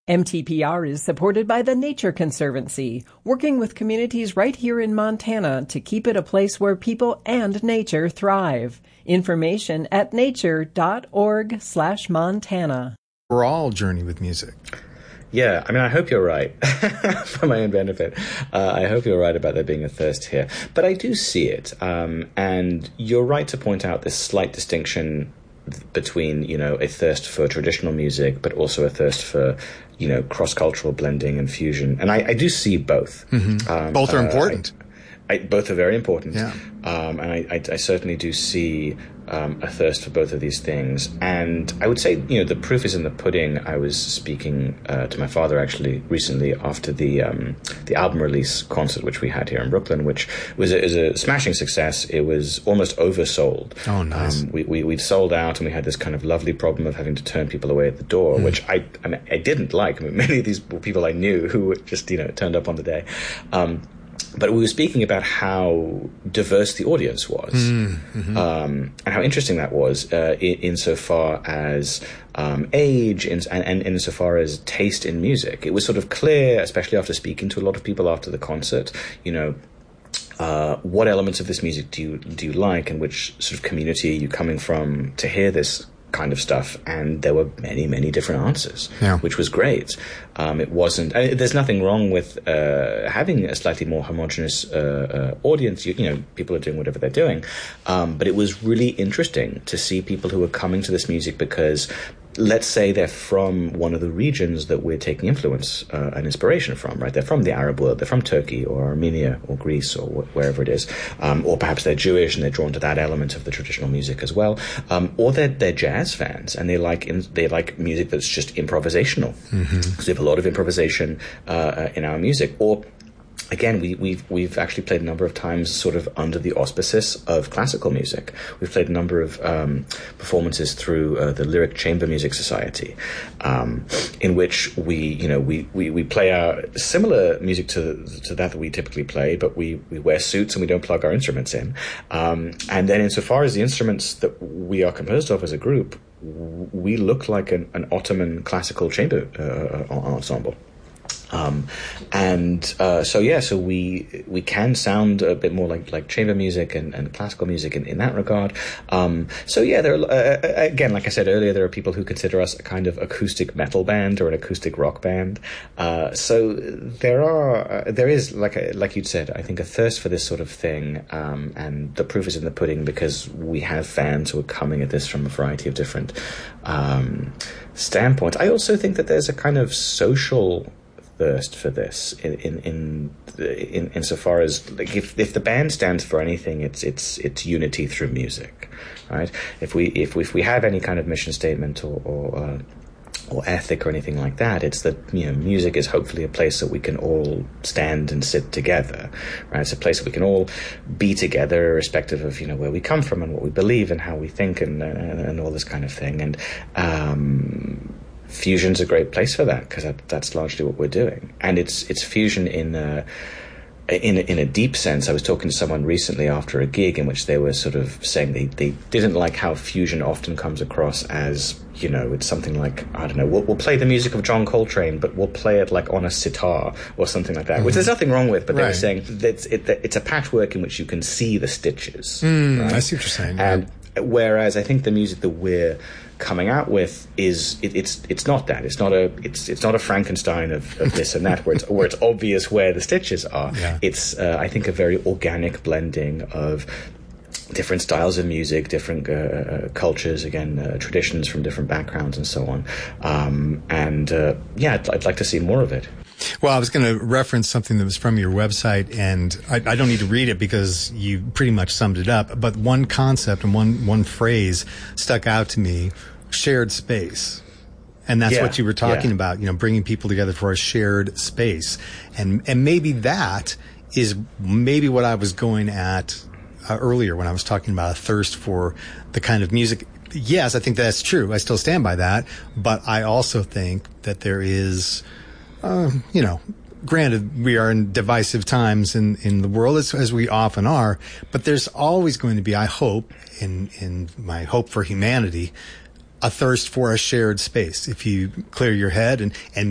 MTPR is supported by the Nature Conservancy, working with communities right here in Montana to keep it a place where people and nature thrive. Information at nature.org/Montana. We're all journey with music. Yeah, I mean, I hope you're right for my own benefit. I hope you're right about there being a thirst here. But I do see it. And you're right to point out this slight distinction between, a thirst for traditional music, but also a thirst for, cross-cultural blending and fusion. And I do see both. Mm-hmm. Both are important. Both are very important. Yeah. And I certainly do see a thirst for both of these things. And I would say, the proof is in the pudding. I was speaking to my father actually recently after the album release concert, which we had here in Brooklyn, which was a smashing success. It was almost oversold. Oh, nice. We'd sold out, and we had this kind of lovely problem of having to turn people away at the door, which I didn't like. I mean, many of these people I knew who just, turned up on the day. But we were speaking about how diverse the audience was, and how interesting that was insofar as age and insofar as taste in music. It was sort of clear, especially after speaking to a lot of people after the concert, what elements of this music do you like, and which sort of community are you coming from to hear this kind of stuff. And there were many, many different answers, which was great. It wasn't. There's nothing wrong with having a slightly more homogenous audience. People are doing whatever they're doing, but it was really interesting to see people who were coming to this music because, let's say, they're from one of the regions that we're taking influence and inspiration from, right? They're from the Arab world, they're from Turkey or Armenia or Greece or wherever it is, or perhaps they're Jewish and they're drawn to that element of the traditional music as well, or they're jazz fans and they like music that's just improvisational. Mm-hmm. So we have a lot of improvisation in our music, or again, we've actually played a number of times sort of under the auspices of classical music. We've played a number of performances through the Lyric Chamber Music Society, in which we play our similar music to that we typically play, but we wear suits and we don't plug our instruments in. And then insofar as the instruments that we are composed of as a group, we look like an Ottoman classical chamber ensemble. So we can sound a bit more like chamber music and classical music in that regard. There are, again, like I said earlier, there are people who consider us a kind of acoustic metal band or an acoustic rock band. So there is, like you'd said, I think a thirst for this sort of thing, and the proof is in the pudding because we have fans who are coming at this from a variety of different standpoints. I also think that there's a kind of social thirst for this insofar as, like, if the band stands for anything, it's unity through music, right? If we have any kind of mission statement or ethic or anything like that, it's that music is hopefully a place that we can all stand and sit together, right? It's a place that we can all be together, irrespective of where we come from and what we believe and how we think and all this kind of thing. And fusion's a great place for that because that's largely what we're doing, and it's fusion in a deep sense. I was talking to someone recently after a gig in which they were sort of saying they didn't like how fusion often comes across as it's something like, I don't know, we'll play the music of John Coltrane, but we'll play it like on a sitar or something like that, which there's nothing wrong with. But they were saying that it's a patchwork in which you can see the stitches. Right? I see what you're saying. And whereas I think the music that we're coming out with is it's not that. It's not a Frankenstein of this and that where it's obvious where the stitches are. Yeah. It's I think a very organic blending of different styles of music, different cultures, again, traditions from different backgrounds and so on. I'd like to see more of it. Well, I was going to reference something that was from your website, and I don't need to read it because you pretty much summed it up. But one concept and one phrase stuck out to me: shared space. And that's what you were talking about, bringing people together for a shared space. And maybe that is maybe what I was going at earlier when I was talking about a thirst for the kind of music. Yes, I think that's true. I still stand by that. But I also think that there is, granted, we are in divisive times in the world, as we often are, but there's always going to be, I hope, in my hope for humanity, a thirst for a shared space. If you clear your head and